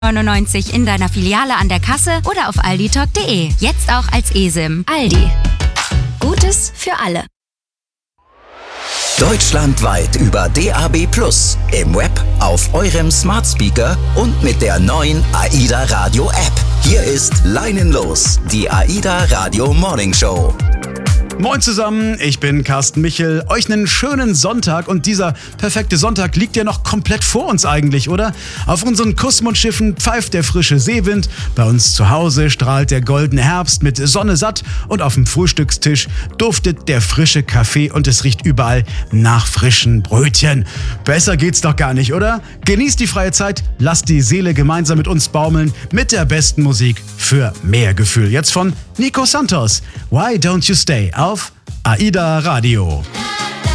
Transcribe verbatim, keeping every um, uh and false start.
neunundneunzig in deiner Filiale an der Kasse oder auf alditalk punkt de. Jetzt auch als eSIM. Aldi. Gutes für alle. Deutschlandweit über D A B plus, im Web, auf eurem Smart Speaker und mit der neuen AIDA Radio App. Hier ist Leinenlos, die AIDA Radio Morning Show. Moin zusammen, ich bin Carsten Michel. Euch einen schönen Sonntag, und dieser perfekte Sonntag liegt ja noch komplett vor uns eigentlich, oder? Auf unseren Kussmundschiffen pfeift der frische Seewind, bei uns zu Hause strahlt der goldene Herbst mit Sonne satt und auf dem Frühstückstisch duftet der frische Kaffee und es riecht überall nach frischen Brötchen. Besser geht's doch gar nicht, oder? Genießt die freie Zeit, lasst die Seele gemeinsam mit uns baumeln mit der besten Musik für mehr Gefühl. Jetzt von Nico Santos, Why Don't You Stay auf AIDA Radio.